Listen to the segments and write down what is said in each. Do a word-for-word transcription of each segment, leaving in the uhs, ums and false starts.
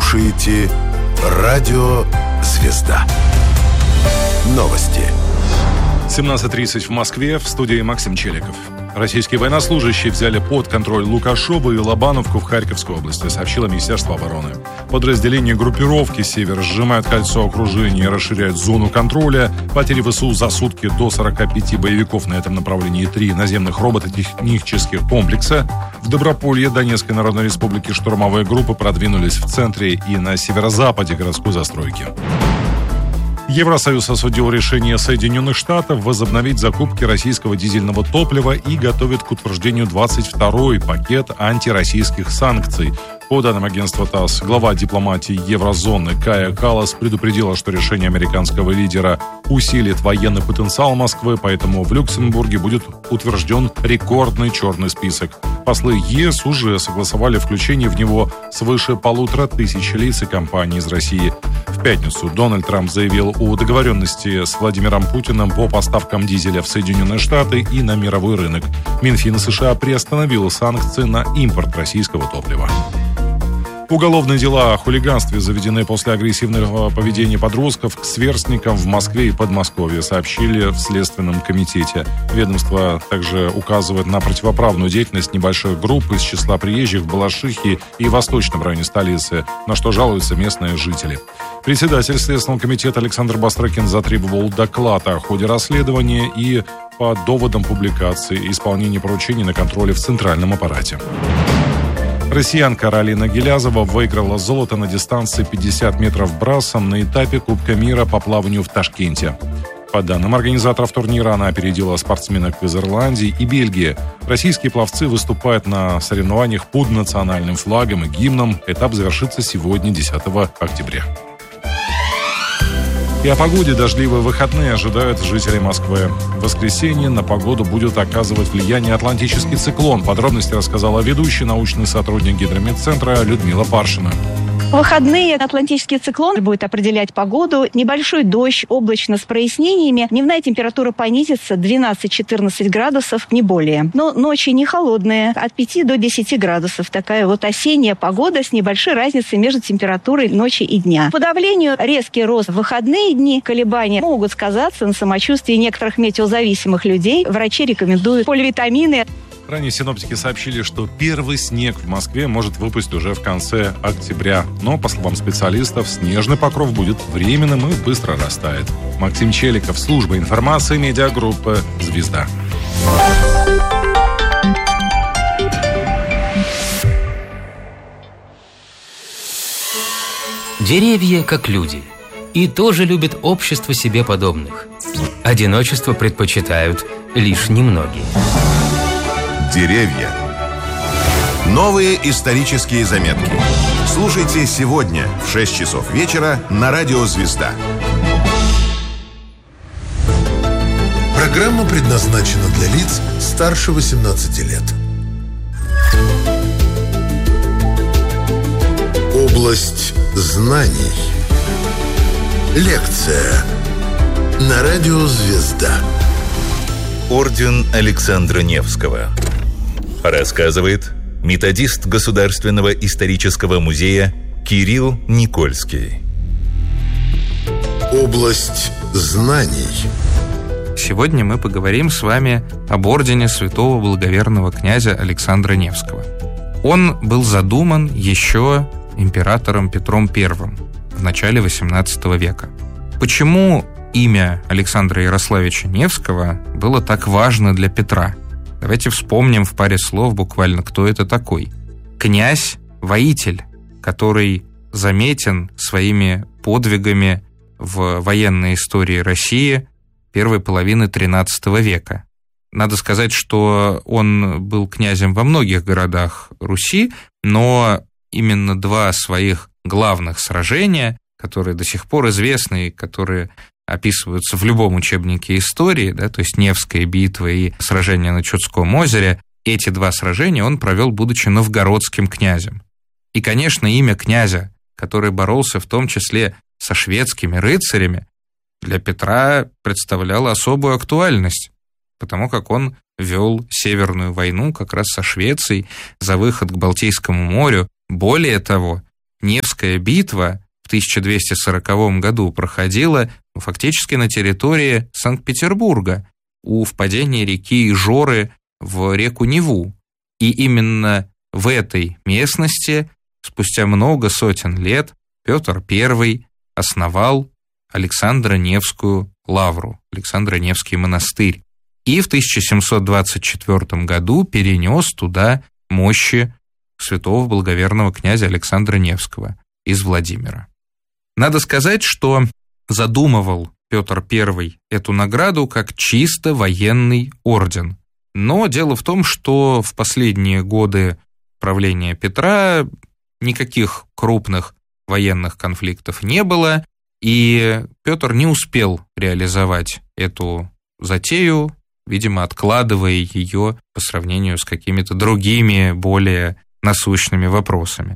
слушаете радио «Звезда». Новости. семнадцать тридцать в Москве, в студии Максим Челиков. Российские военнослужащие взяли под контроль Лукашово и Лобановку в Харьковской области, сообщило Министерство обороны. Подразделения группировки «Север» сжимают кольцо окружения и расширяют зону контроля. Потери ВСУ за сутки до сорока пяти боевиков на этом направлении, три наземных робототехнических комплекса. В Доброполье Донецкой Народной Республики штурмовые группы продвинулись в центре и на северо-западе городской застройки. Евросоюз осудил решение Соединенных Штатов возобновить закупки российского дизельного топлива и готовит к утверждению двадцать второй пакет антироссийских санкций. По данным агентства ТАСС, глава дипломатии еврозоны Кая Каллас предупредила, что решение американского лидера усилит военный потенциал Москвы, поэтому в Люксембурге будет утвержден рекордный черный список. Послы ЕС уже согласовали включение в него свыше полутора тысяч лиц и компаний из России. В пятницу Дональд Трамп заявил о договоренности с Владимиром Путиным по поставкам дизеля в Соединенные Штаты и на мировой рынок. Минфин США приостановил санкции на импорт российского топлива. Уголовные дела о хулиганстве заведены после агрессивного поведения подростков к сверстникам в Москве и Подмосковье, сообщили в Следственном комитете. Ведомство также указывает на противоправную деятельность небольших групп из числа приезжих в Балашихе и Восточном районе столицы, на что жалуются местные жители. Председатель Следственного комитета Александр Бастрыкин затребовал доклад о ходе расследования и по доводам публикации исполнения поручений на контроле в центральном аппарате. Россиянка Ралина Гилязова выиграла золото на дистанции пятьдесят метров брасом на этапе Кубка мира по плаванию в Ташкенте. По данным организаторов турнира, она опередила спортсменок из Ирландии и Бельгии. Российские пловцы выступают на соревнованиях под национальным флагом и гимном. Этап завершится сегодня, десятого октября. И о погоде. Дождливые выходные ожидают жители Москвы. В воскресенье на погоду будет оказывать влияние атлантический циклон. Подробности рассказала ведущий научный сотрудник Гидрометцентра Людмила Паршина. В выходные атлантический циклон будет определять погоду. Небольшой дождь, облачно с прояснениями. Дневная температура понизится двенадцать-четырнадцать градусов, не более. Но ночи не холодные, от пяти до десяти градусов. Такая вот осенняя погода с небольшой разницей между температурой ночи и дня. По давлению резкий рост в выходные дни. Колебания могут сказаться на самочувствии некоторых метеозависимых людей. Врачи рекомендуют поливитамины. Ранее синоптики сообщили, что первый снег в Москве может выпасть уже в конце октября. Но, по словам специалистов, снежный покров будет временным и быстро растает. Максим Челиков, служба информации, медиагруппы «Звезда». Деревья как люди. И тоже любят общество себе подобных. Одиночество предпочитают лишь немногие. Деревья. Новые исторические заметки. Слушайте сегодня в шесть часов вечера на радио «Звезда». Программа предназначена для лиц старше восемнадцати лет. Область знаний. Лекция на радио «Звезда». Орден Александра Невского. Рассказывает методист Государственного исторического музея Кирилл Никольский. Область знаний. Сегодня мы поговорим с вами об ордене святого благоверного князя Александра Невского. Он был задуман еще императором Петром Первым в начале восемнадцатого века. Почему имя Александра Ярославича Невского было так важно для Петра? Давайте вспомним в паре слов буквально, кто это такой. Князь-воитель, который заметен своими подвигами в военной истории России первой половины тринадцатого века. Надо сказать, что он был князем во многих городах Руси, но именно два своих главных сражения, которые до сих пор известны и которые описываются в любом учебнике истории, да, то есть Невская битва и сражение на Чудском озере, эти два сражения он провел, будучи новгородским князем. И, конечно, имя князя, который боролся в том числе со шведскими рыцарями, для Петра представляло особую актуальность, потому как он вел Северную войну как раз со Швецией за выход к Балтийскому морю. Более того, Невская битва в тысяча двести сороковом году проходила ну, фактически на территории Санкт-Петербурга, у впадения реки Ижоры в реку Неву. И именно в этой местности спустя много сотен лет Петр Первый основал Александро-Невскую лавру, Александро-Невский монастырь. И в тысяча семьсот двадцать четвёртом году перенес туда мощи святого благоверного князя Александра Невского из Владимира. Надо сказать, что задумывал Петр Первый эту награду как чисто военный орден. Но дело в том, что в последние годы правления Петра никаких крупных военных конфликтов не было, и Петр не успел реализовать эту затею, видимо, откладывая ее по сравнению с какими-то другими, более насущными вопросами.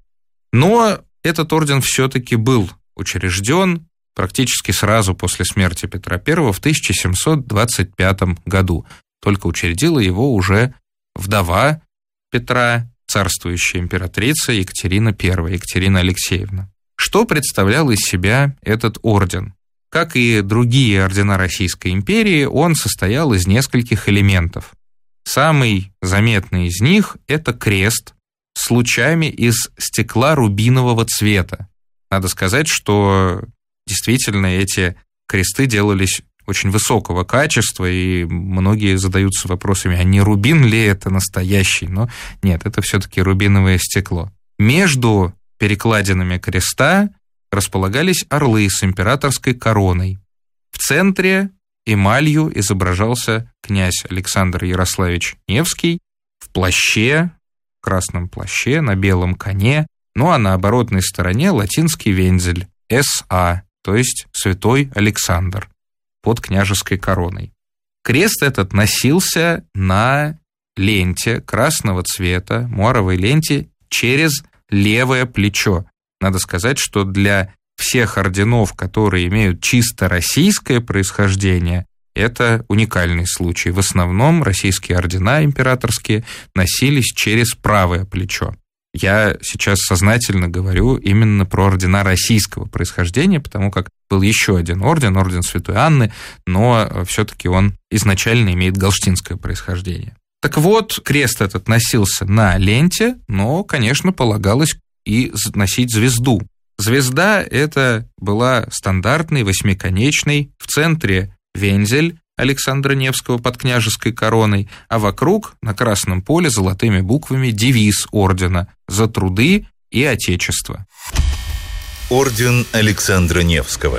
Но этот орден все-таки был учрежден практически сразу после смерти Петра Первого в тысяча семьсот двадцать пятом году. Только учредила его уже вдова Петра, царствующая императрица Екатерина Первая, Екатерина Алексеевна. Что представлял из себя этот орден? Как и другие ордена Российской империи, он состоял из нескольких элементов. Самый заметный из них – это крест с лучами из стекла рубинового цвета. Надо сказать, что действительно эти кресты делались очень высокого качества, и многие задаются вопросами, а не рубин ли это настоящий? Но нет, это все-таки рубиновое стекло. Между перекладинами креста располагались орлы с императорской короной. В центре эмалью изображался князь Александр Ярославич Невский в плаще, в красном плаще, на белом коне, ну а на оборотной стороне латинский вензель эс а, то есть Святой Александр, под княжеской короной. Крест этот носился на ленте красного цвета, муаровой ленте, через левое плечо. Надо сказать, что для всех орденов, которые имеют чисто российское происхождение, это уникальный случай. В основном российские ордена императорские носились через правое плечо. Я сейчас сознательно говорю именно про ордена российского происхождения, потому как был еще один орден, орден Святой Анны, но все-таки он изначально имеет галштинское происхождение. Так вот, крест этот носился на ленте, но, конечно, полагалось и носить звезду. Звезда эта была стандартной, восьмиконечной, в центре вензель Александра Невского под княжеской короной, а вокруг на красном поле золотыми буквами девиз ордена «За труды и отечество». Орден Александра Невского.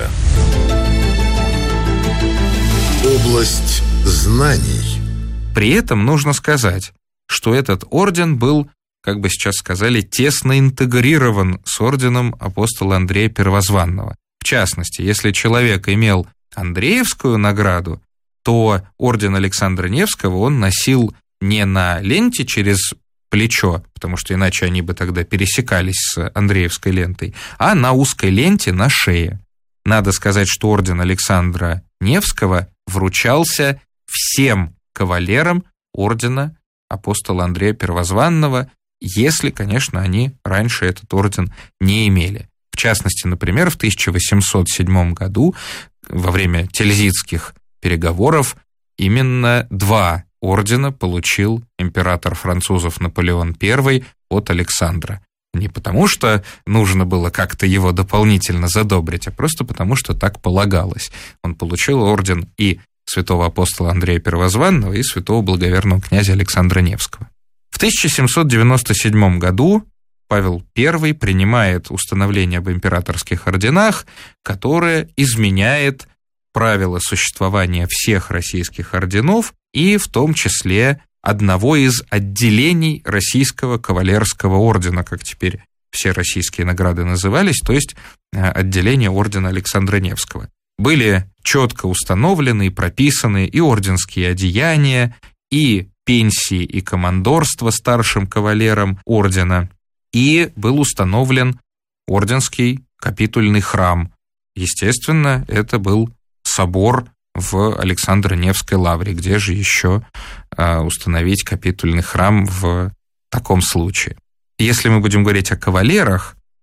Область знаний. При этом нужно сказать, что этот орден был, как бы сейчас сказали, тесно интегрирован с орденом апостола Андрея Первозванного. В частности, если человек имел Андреевскую награду, то орден Александра Невского он носил не на ленте через плечо, потому что иначе они бы тогда пересекались с Андреевской лентой, а на узкой ленте на шее. Надо сказать, что орден Александра Невского вручался всем кавалерам ордена апостола Андрея Первозванного, если, конечно, они раньше этот орден не имели. В частности, например, в тысяча восемьсот седьмом году во время тильзитских переговоров именно два ордена получил император французов Наполеон Первый от Александра. Не потому, что нужно было как-то его дополнительно задобрить, а просто потому, что так полагалось. Он получил орден и святого апостола Андрея Первозванного, и святого благоверного князя Александра Невского. В тысяча семьсот девяносто седьмом году Павел Первый принимает установление об императорских орденах, которое изменяет правила существования всех российских орденов и в том числе одного из отделений Российского кавалерского ордена, как теперь все российские награды назывались, то есть отделение ордена Александра Невского. Были четко установлены и прописаны и орденские одеяния, и пенсии и командорство старшим кавалерам ордена, и был установлен орденский капитульный храм. Естественно, это был собор в Александро-Невской лавре, где же еще а, установить капитульный храм в таком случае. Если мы будем говорить о кавалерах,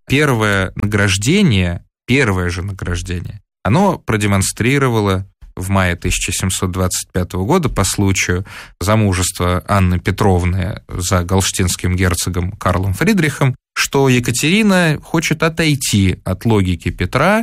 первое награждение, первое же награждение, оно продемонстрировало в мае тысяча семьсот двадцать пятого года по случаю замужества Анны Петровны за галштинским герцогом Карлом Фридрихом, что Екатерина хочет отойти от логики Петра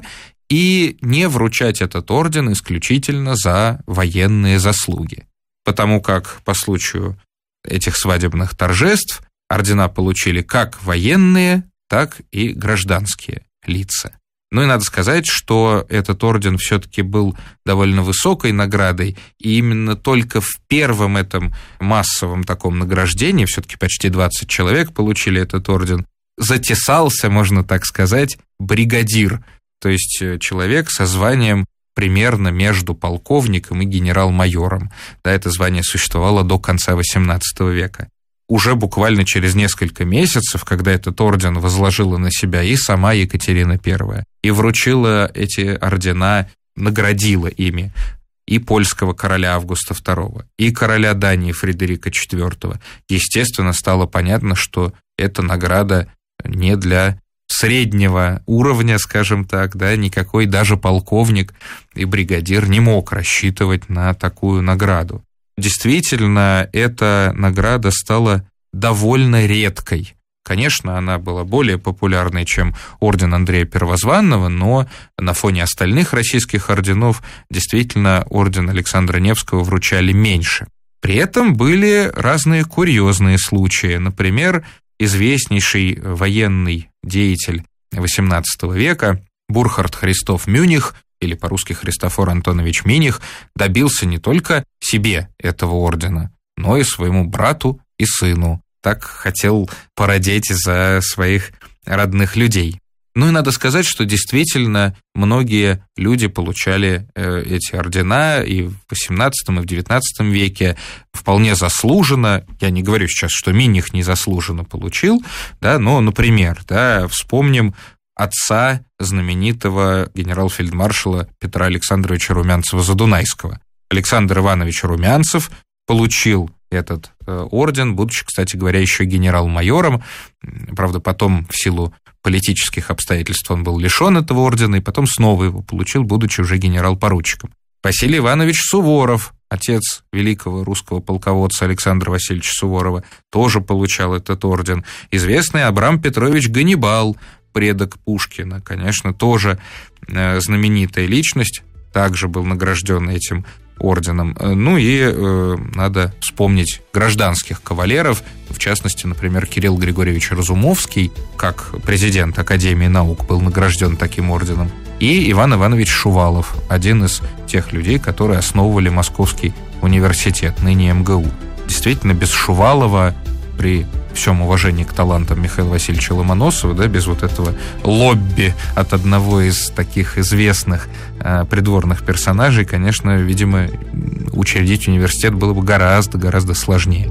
и не вручать этот орден исключительно за военные заслуги. Потому как по случаю этих свадебных торжеств ордена получили как военные, так и гражданские лица. Ну и надо сказать, что этот орден все-таки был довольно высокой наградой, и именно только в первом этом массовом таком награждении, все-таки почти двадцать человек получили этот орден, затесался, можно так сказать, бригадир, то есть человек со званием примерно между полковником и генерал-майором. Да, это звание существовало до конца восемнадцатого века. Уже буквально через несколько месяцев, когда этот орден возложила на себя и сама Екатерина Первая, и вручила эти ордена, наградила ими и польского короля Августа Второго, и короля Дании Фредерика Четвертого, естественно, стало понятно, что эта награда не для среднего уровня, скажем так, да, никакой даже полковник и бригадир не мог рассчитывать на такую награду. Действительно, эта награда стала довольно редкой. Конечно, она была более популярной, чем орден Андрея Первозванного, но на фоне остальных российских орденов действительно орден Александра Невского вручали меньше. При этом были разные курьезные случаи. Например, известнейший военный деятель восемнадцатого века Бурхард Христоф Мюних, или по-русски Христофор Антонович Миних, добился не только себе этого ордена, но и своему брату и сыну. Так хотел породеть за своих родных людей. Ну и надо сказать, что действительно многие люди получали э, эти ордена и в восемнадцатом, и в девятнадцатом веке вполне заслуженно. Я не говорю сейчас, что Миних незаслуженно получил, да, но, например, да, вспомним отца знаменитого генерал-фельдмаршала Петра Александровича Румянцева-Задунайского. Александр Иванович Румянцев получил этот орден, будучи, кстати говоря, еще генерал-майором. Правда, потом в силу политических обстоятельств он был лишен этого ордена, и потом снова его получил, будучи уже генерал-поручиком. Василий Иванович Суворов, отец великого русского полководца Александра Васильевича Суворова, тоже получал этот орден. Известный Абрам Петрович Ганнибал, предок Пушкина, конечно, тоже знаменитая личность, также был награжден этим орденом. Ну и э, надо вспомнить гражданских кавалеров, в частности, например, Кирилл Григорьевич Разумовский, как президент Академии наук, был награжден таким орденом, и Иван Иванович Шувалов, один из тех людей, которые основывали Московский университет, ныне эм гэ у. Действительно, без Шувалова, при всем уважении к талантам Михаила Васильевича Ломоносова, да, без вот этого лобби от одного из таких известных э, придворных персонажей, конечно, видимо, учредить университет было бы гораздо-гораздо сложнее.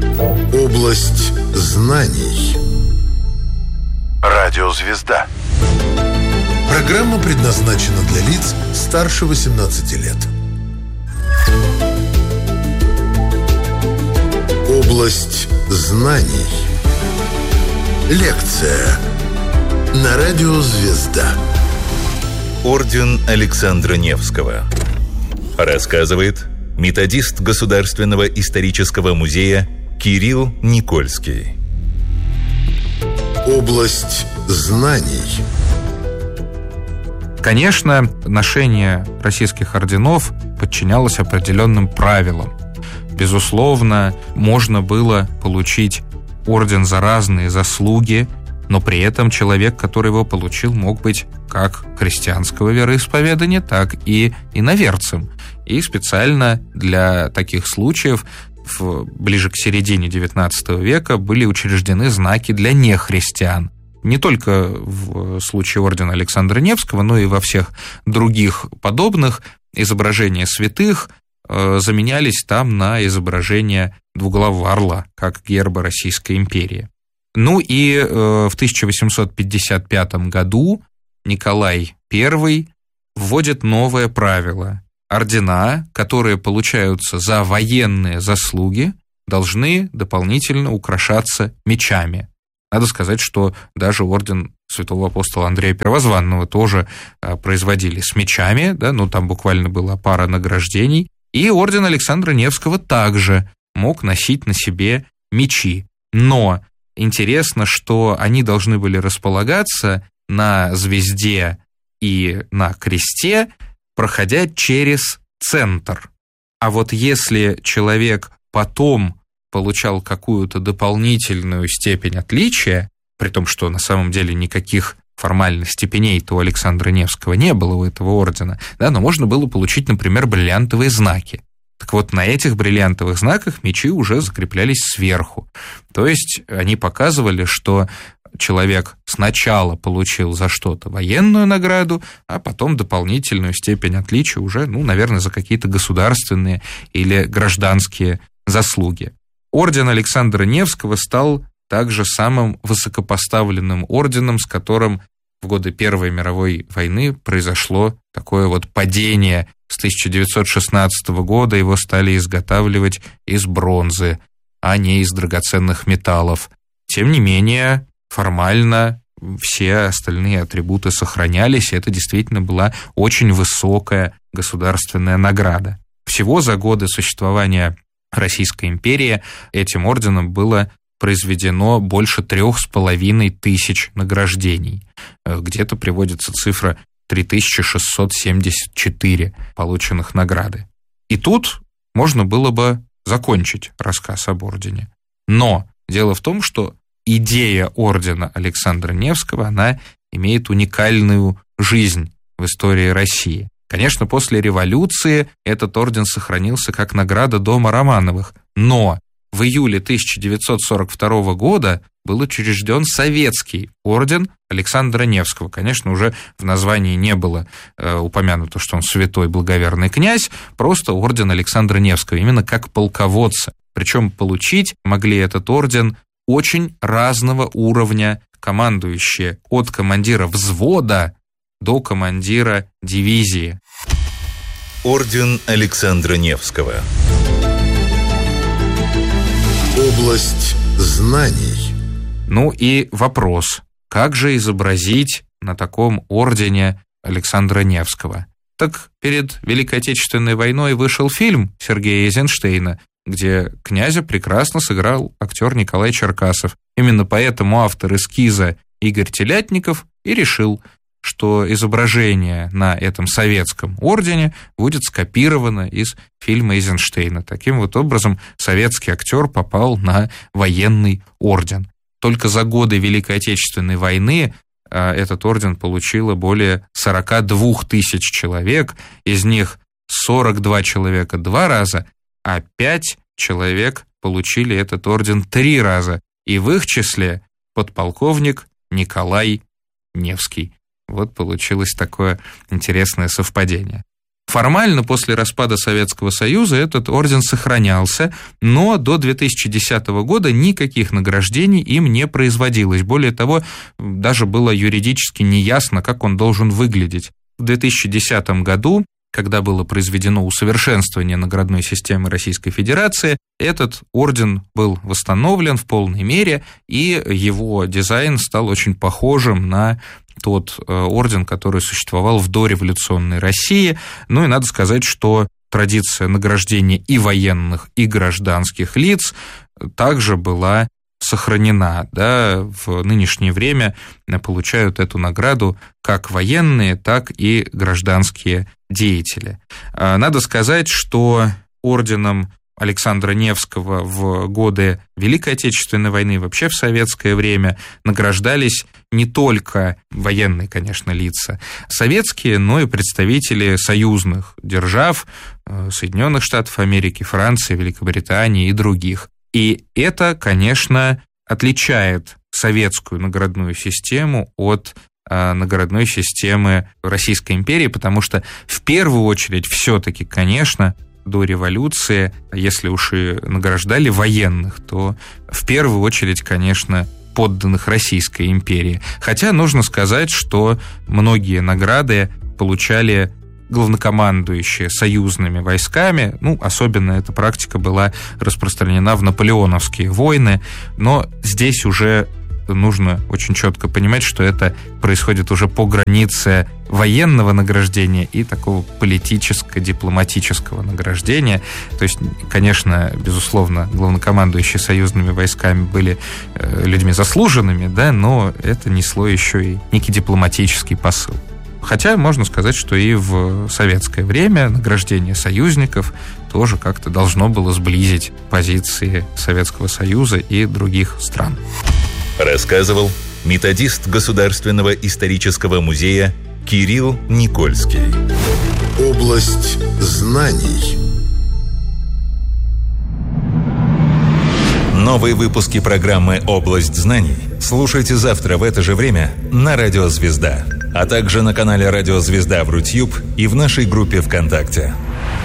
Область знаний. Радиозвезда. Программа предназначена для лиц старше восемнадцати лет. Область знаний. Лекция на радио «Звезда». Орден Александра Невского. Рассказывает методист Государственного исторического музея Кирилл Никольский. Область знаний. Конечно, ношение российских орденов подчинялось определенным правилам. Безусловно, можно было получить орден за разные заслуги, но при этом человек, который его получил, мог быть как христианского вероисповедания, так и иноверцем. И специально для таких случаев в, ближе к середине девятнадцатого века были учреждены знаки для нехристиан. Не только в случае ордена Александра Невского, но и во всех других подобных изображения святых заменялись там на изображение двуглавого орла, как герба Российской империи. Ну и в тысяча восемьсот пятьдесят пятом году Николай Первый вводит новое правило. Ордена, которые получаются за военные заслуги, должны дополнительно украшаться мечами. Надо сказать, что даже орден святого апостола Андрея Первозванного тоже производили с мечами, да, ну там буквально была пара награждений, и орден Александра Невского также мог носить на себе мечи. Но интересно, что они должны были располагаться на звезде и на кресте, проходя через центр. А вот если человек потом получал какую-то дополнительную степень отличия, при том, что на самом деле никаких формальных степеней-то у Александра Невского не было, у этого ордена, да, но можно было получить, например, бриллиантовые знаки. Так вот, на этих бриллиантовых знаках мечи уже закреплялись сверху. То есть они показывали, что человек сначала получил за что-то военную награду, а потом дополнительную степень отличия уже, ну, наверное, за какие-то государственные или гражданские заслуги. Орден Александра Невского стал также самым высокопоставленным орденом, с которым в годы Первой мировой войны произошло такое вот падение. С тысяча девятьсот шестнадцатого года его стали изготавливать из бронзы, а не из драгоценных металлов. Тем не менее, формально все остальные атрибуты сохранялись, и это действительно была очень высокая государственная награда. Всего за годы существования Российской империи этим орденом было произведено больше трех с половиной тысяч награждений. Где-то приводится цифра три тысячи шестьсот семьдесят четыре полученных награды. И тут можно было бы закончить рассказ об ордене. Но дело в том, что идея ордена Александра Невского, она имеет уникальную жизнь в истории России. Конечно, после революции этот орден сохранился как награда дома Романовых, но в июле тысяча девятьсот сорок второго года был учрежден советский орден Александра Невского. Конечно, уже в названии не было э, упомянуто, что он святой благоверный князь, просто орден Александра Невского, именно как полководца. Причем получить могли этот орден очень разного уровня командующие, от командира взвода до командира дивизии. Орден Александра Невского. Область знаний. Ну и вопрос, как же изобразить на таком ордене Александра Невского? Так перед Великой Отечественной войной вышел фильм Сергея Эйзенштейна, где князя прекрасно сыграл актер Николай Черкасов. Именно поэтому автор эскиза Игорь Телятников и решил, что изображение на этом советском ордене будет скопировано из фильма Эйзенштейна. Таким вот образом советский актер попал на военный орден. Только за годы Великой Отечественной войны этот орден получило более сорок два тысяч человек, из них сорок два человека два раза, а пять человек получили этот орден три раза, и в их числе подполковник Николай Невский. Вот получилось такое интересное совпадение. Формально после распада Советского Союза этот орден сохранялся, но до две тысячи десятого года никаких награждений им не производилось. Более того, даже было юридически неясно, как он должен выглядеть. В две тысячи десятом году, когда было произведено усовершенствование наградной системы Российской Федерации, этот орден был восстановлен в полной мере, и его дизайн стал очень похожим на тот орден, который существовал в дореволюционной России. Ну и надо сказать, что традиция награждения и военных, и гражданских лиц также была сохранена. Да, в нынешнее время получают эту награду как военные, так и гражданские деятели. Надо сказать, что орденом Александра Невского в годы Великой Отечественной войны, вообще в советское время, награждались не только военные, конечно, лица советские, но и представители союзных держав, Соединенных Штатов Америки, Франции, Великобритании и других. И это, конечно, отличает советскую наградную систему от наградной системы Российской империи, потому что в первую очередь все-таки, конечно, до революции, если уж и награждали военных, то в первую очередь, конечно, подданных Российской империи. Хотя нужно сказать, что многие награды получали главнокомандующие союзными войсками. Ну, особенно эта практика была распространена в наполеоновские войны, но здесь уже нужно очень четко понимать, что это происходит уже по границе военного награждения и такого политическо-дипломатического награждения. То есть, конечно, безусловно, главнокомандующие союзными войсками были э, людьми заслуженными, да, но это несло еще и некий дипломатический посыл. Хотя можно сказать, что и в советское время награждение союзников тоже как-то должно было сблизить позиции Советского Союза и других стран. Рассказывал методист Государственного исторического музея Кирилл Никольский. Область знаний. Новые выпуски программы «Область знаний» слушайте завтра в это же время на Радио Звезда, а также на канале Радио Звезда в Рутьюб и в нашей группе ВКонтакте.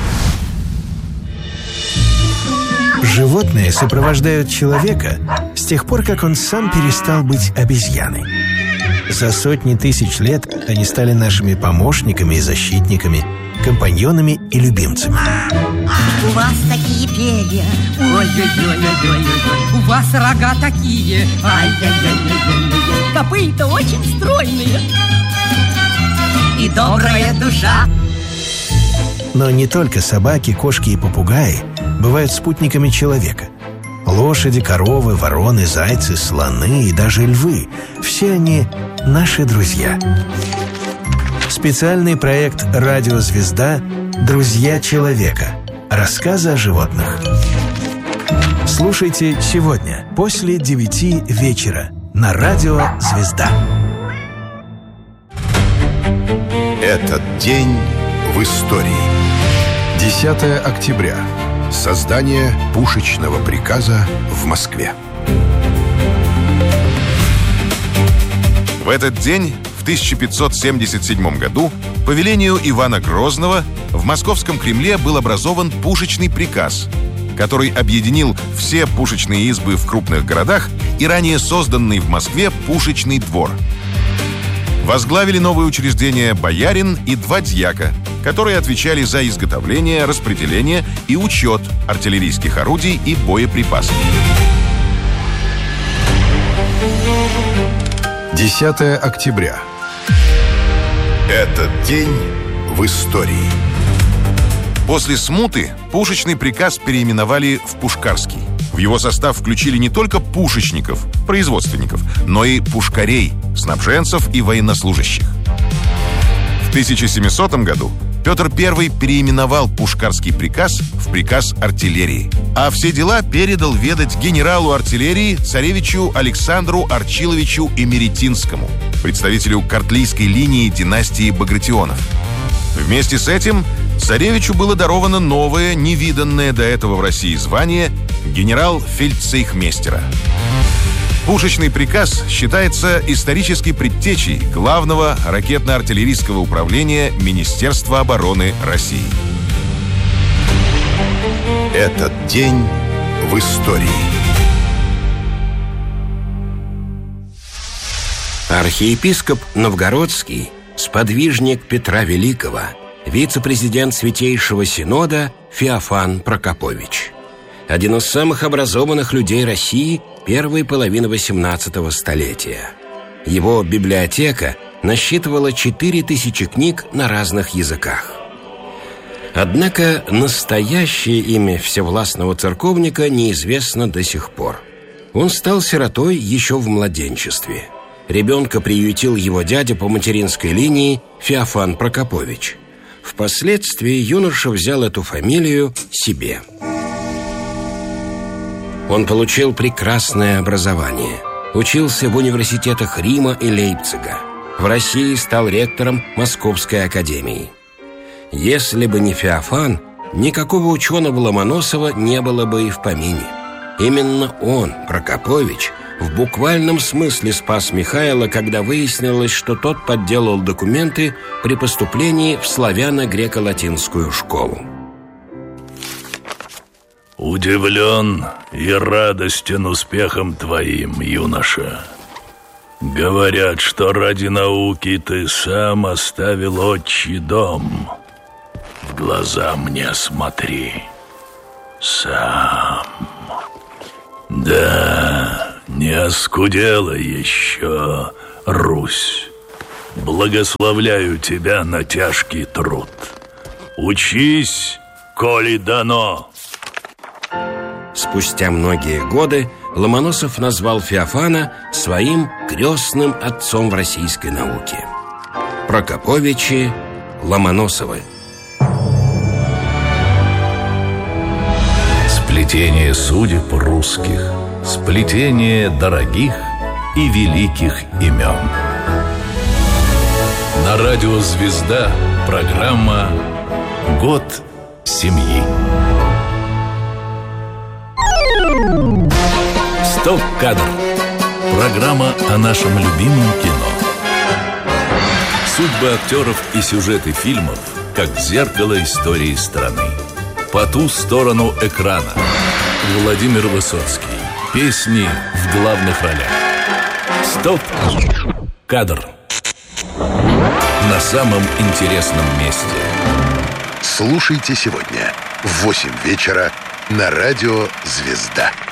Животные сопровождают человека с тех пор, как он сам перестал быть обезьяной. За сотни тысяч лет они стали нашими помощниками и защитниками, компаньонами и любимцами. У вас такие перья, ой-ой-ой-ой-ой-ой. У вас рога такие, ай-яй-яй-яй-яй-яй. Копыта очень стройные и добрая душа. Но не только собаки, кошки и попугаи бывают спутниками человека. Лошади, коровы, вороны, зайцы, слоны и даже львы – все они наши друзья. Специальный проект «Радио Звезда. Друзья человека». Рассказы о животных. Слушайте сегодня после девяти вечера на Радио Звезда. Этот день в истории. десятое октября. Создание пушечного приказа в Москве. В этот день, в тысяча пятьсот семьдесят седьмом году, по велению Ивана Грозного в Московском Кремле был образован пушечный приказ, который объединил все пушечные избы в крупных городах и ранее созданный в Москве пушечный двор. Возглавили новые учреждения боярин и два дьяка, которые отвечали за изготовление, распределение и учет артиллерийских орудий и боеприпасов. десятое октября. Этот день в истории. После смуты пушечный приказ переименовали в Пушкарский. В его состав включили не только пушечников, производственников, но и пушкарей, снабженцев и военнослужащих. В тысяча семисотом году Петр Первый переименовал Пушкарский приказ в приказ артиллерии, а все дела передал ведать генералу артиллерии царевичу Александру Арчиловичу Эмеретинскому, представителю картлийской линии династии Багратионов. Вместе с этим царевичу было даровано новое, невиданное до этого в России звание генерал-фельдцейхмейстера. Пушечный приказ считается исторической предтечей главного ракетно-артиллерийского управления Министерства обороны России. Этот день в истории. Архиепископ Новгородский, сподвижник Петра Великого, вице-президент Святейшего Синода Феофан Прокопович. Один из самых образованных людей России первой половины восемнадцатого столетия. Его библиотека насчитывала четыре тысячи книг на разных языках. Однако настоящее имя всевластного церковника неизвестно до сих пор. Он стал сиротой еще в младенчестве. Ребенка приютил его дядя по материнской линии Феофан Прокопович. Впоследствии юноша взял эту фамилию себе. Он получил прекрасное образование. Учился в университетах Рима и Лейпцига. В России стал ректором Московской академии. Если бы не Феофан, никакого ученого Ломоносова не было бы и в помине. Именно он, Прокопович, в буквальном смысле спас Михаила, когда выяснилось, что тот подделал документы при поступлении в славяно-греко-латинскую школу. Удивлен и радостен успехом твоим, юноша. Говорят, что ради науки ты сам оставил отчий дом. В глаза мне смотри. Сам. Да, Не оскудела еще Русь. Благословляю тебя на тяжкий труд. Учись, коли дано. Спустя многие годы Ломоносов назвал Феофана своим крестным отцом в российской науке. Прокоповичи Ломоносовы. Сплетение судеб русских, сплетение дорогих и великих имен. На радио «Звезда» программа «Год семьи». Стоп-кадр. Программа о нашем любимом кино. Судьбы актеров и сюжеты фильмов, как зеркало истории страны. По ту сторону экрана. Владимир Высоцкий. Песни в главных ролях. Стоп-кадр. На самом интересном месте. Слушайте сегодня в восемь вечера на радио «Звезда».